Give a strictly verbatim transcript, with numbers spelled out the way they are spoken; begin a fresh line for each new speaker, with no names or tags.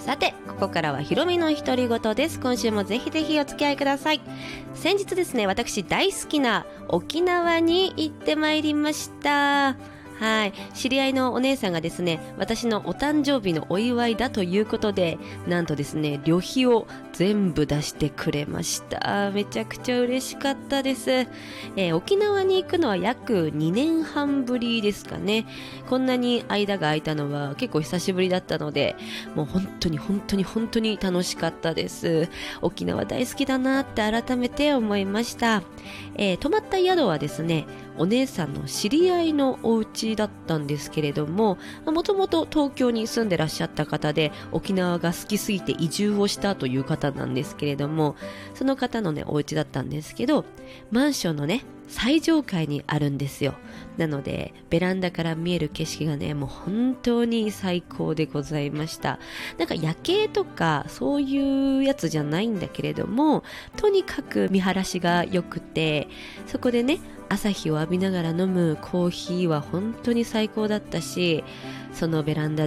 さて、ここからはひろみの独り言です。今週もぜひぜひお付き合いください。先日ですね、私大好きな沖縄に行ってまいりました。はい、知り合いのお姉さんがですね、私のお誕生日のお祝いだということで、なんとですね、旅費を全部出してくれました。めちゃくちゃ嬉しかったです。えー、沖縄に行くのは約にねんはんぶりですかね。こんなに間が空いたのは結構久しぶりだったので、もう本当に本当に本当に楽しかったです。沖縄大好きだなって改めて思いました。えー、泊まった宿はですね、お姉さんの知り合いのお家だったんですけれども、もともと東京に住んでらっしゃった方で、沖縄が好きすぎて移住をしたという方なんですけれども、その方のね、お家だったんですけど、マンションのね、最上階にあるんですよ。なのでベランダから見える景色がね、もう本当に最高でございました。なんか夜景とかそういうやつじゃないんだけれども、とにかく見晴らしが良くて、そこでね、朝日を浴びながら飲むコーヒーは本当に最高だったし、そのベランダ